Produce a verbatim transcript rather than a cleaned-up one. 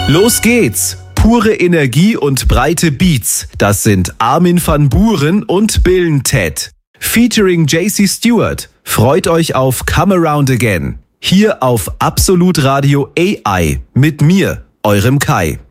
Los geht's! Pure Energie und breite Beats. Das sind Armin van Buuren und Bill and Ted. Featuring J C Stewart. Freut euch auf Come Around Again. Hier auf Absolut Radio A I. Mit mir, eurem Kai.